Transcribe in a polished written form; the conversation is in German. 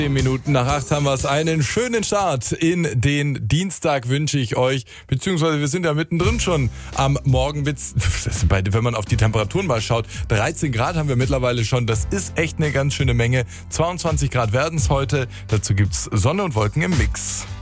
10 Minuten nach 8 haben wir es. Einen schönen Start in den Dienstag wünsche ich euch. Beziehungsweise wir sind ja mittendrin schon am Morgen. Wenn man auf die Temperaturen mal schaut, 13 Grad haben wir mittlerweile schon. Das ist echt eine ganz schöne Menge. 22 Grad werden es heute. Dazu gibt's Sonne und Wolken im Mix.